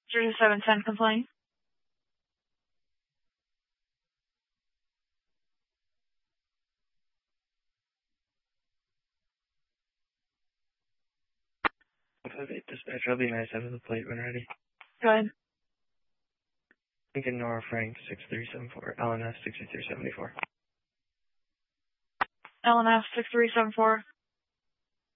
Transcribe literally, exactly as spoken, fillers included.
zero seven ten complaint. five eight dispatch, I'll be nice having the plate when ready. Go ahead. Lincoln Nora Frank six three seven four, L N S six three seven four. L N F six three seven four.